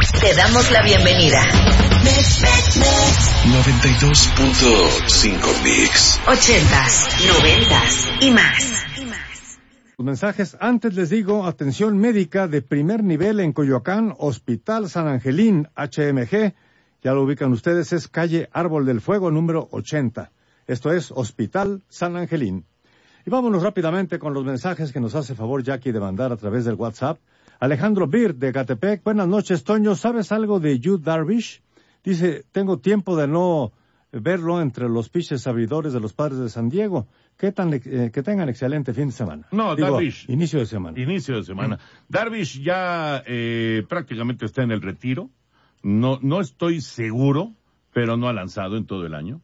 Te damos la bienvenida. 92.5 Mix. 80s, 90s y más. Los mensajes, antes les digo, atención médica de primer nivel en Coyoacán, Hospital San Angelín, HMG, ya lo ubican ustedes, es calle Árbol del Fuego, número 80. Esto es Hospital San Angelín. Y vámonos rápidamente con los mensajes que nos hace favor Jackie de mandar a través del WhatsApp. Alejandro Bir, de Catepec, buenas noches, Toño, ¿sabes algo de Yu Darvish? Dice, tengo tiempo de no verlo entre los pitchers abridores de los Padres de San Diego. Que tengan excelente fin de semana. No, Darvish. Inicio de semana. Darvish ya prácticamente está en el retiro. No estoy seguro, pero no ha lanzado en todo el año.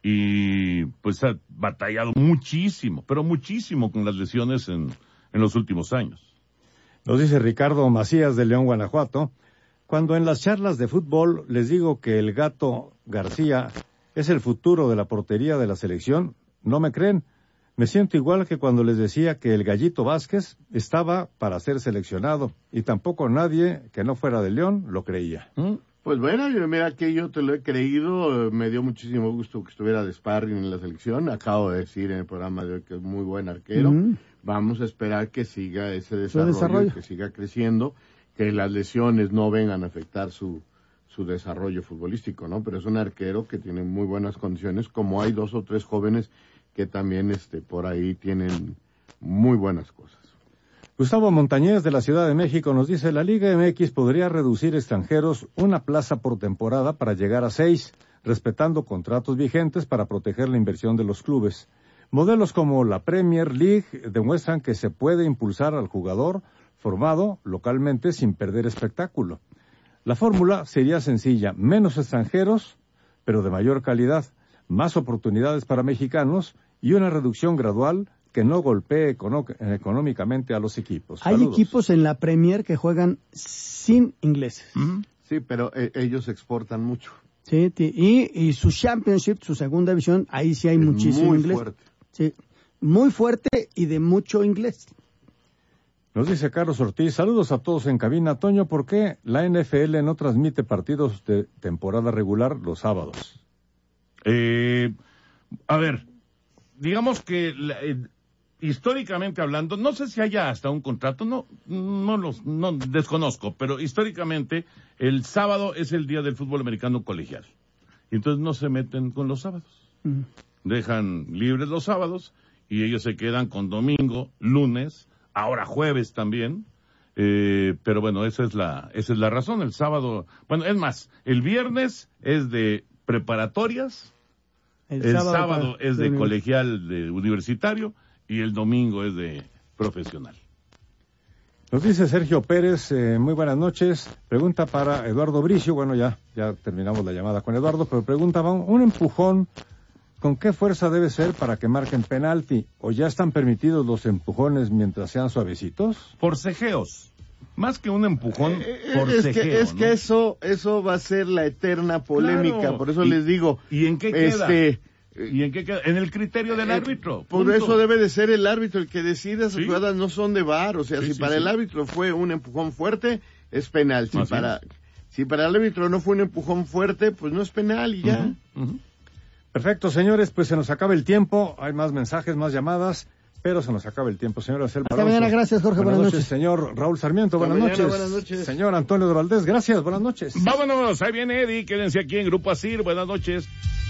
Y pues ha batallado muchísimo, pero muchísimo con las lesiones en los últimos años. Nos dice Ricardo Macías de León, Guanajuato. Cuando en las charlas de fútbol les digo que el Gato García es el futuro de la portería de la selección, ¿no me creen? Me siento igual que cuando les decía que el Gallito Vázquez estaba para ser seleccionado y tampoco nadie que no fuera de León lo creía. Pues bueno, mira que yo te lo he creído, me dio muchísimo gusto que estuviera de sparring en la selección, acabo de decir en el programa de hoy que es muy buen arquero, vamos a esperar que siga ese desarrollo, que siga creciendo, que las lesiones no vengan a afectar su desarrollo futbolístico, ¿no? Pero es un arquero que tiene muy buenas condiciones, como hay 2 o 3 jóvenes que también por ahí tienen muy buenas cosas. Gustavo Montañez de la Ciudad de México nos dice, la Liga MX podría reducir extranjeros una plaza por temporada para llegar a 6, respetando contratos vigentes para proteger la inversión de los clubes. Modelos como la Premier League demuestran que se puede impulsar al jugador formado localmente sin perder espectáculo. La fórmula sería sencilla, menos extranjeros, pero de mayor calidad, más oportunidades para mexicanos y una reducción gradual que no golpee económicamente a los equipos. Hay Saludos. equipos en la Premier que juegan sin ingleses. Sí, pero ellos exportan mucho. Sí, y su Championship, su segunda división, ahí sí hay muchísimo muy inglés. Fuerte. Sí, muy fuerte y de mucho inglés. Nos dice Carlos Ortiz, saludos a todos en cabina. Toño, ¿por qué la NFL no transmite partidos de temporada regular los sábados? A ver, digamos que históricamente hablando, no sé si haya hasta un contrato, no desconozco, pero históricamente el sábado es el día del fútbol americano colegial. Y entonces no se meten con los sábados. Dejan libres los sábados y ellos se quedan con domingo, lunes, ahora jueves también. Pero bueno, esa es la razón. El sábado, bueno, es más, el viernes es de preparatorias, el sábado es de colegial, de universitario, y el domingo es de profesional. Nos dice Sergio Pérez, muy buenas noches. Pregunta para Eduardo Bricio. Bueno, ya terminamos la llamada con Eduardo, pero pregunta, un empujón, ¿con qué fuerza debe ser para que marquen penalti? ¿O ya están permitidos los empujones mientras sean suavecitos? Forcejeos. Más que un empujón, forcejeo. Es que eso va a ser la eterna polémica, claro. Por eso les digo. ¿Y en qué queda? ¿Y en qué queda? En el criterio del árbitro. Por eso debe de ser el árbitro el que decida. Esas jugadas no son de VAR. O sea, si para el árbitro fue un empujón fuerte, es penal. Si para el árbitro no fue un empujón fuerte, pues no es penal y ya. Perfecto, señores, pues se nos acaba el tiempo. Hay más mensajes, más llamadas, pero se nos acaba el tiempo. Señor Acel Barroso. Hasta mañana, gracias, Jorge. Buenas noches. Señor Raúl Sarmiento, buenas noches. Señor Antonio de Valdés, gracias, buenas noches. Vámonos, ahí viene Eddie. Quédense aquí en Grupo Asir. Buenas noches.